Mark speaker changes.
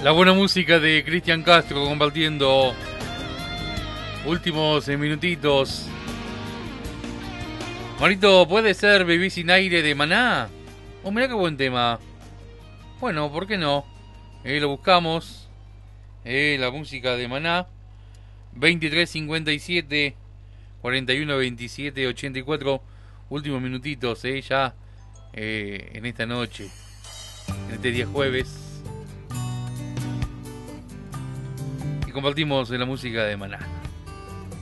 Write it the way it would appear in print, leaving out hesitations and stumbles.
Speaker 1: La buena música de Cristian Castro compartiendo últimos minutitos. Marito, ¿puede ser Vivir sin aire de Maná? Oh, mirá qué buen tema. Bueno, ¿por qué no? Lo buscamos. La música de Maná. 2357 41 27 84. Últimos minutitos, ya en esta noche. En este día jueves. Y compartimos la música de Maná.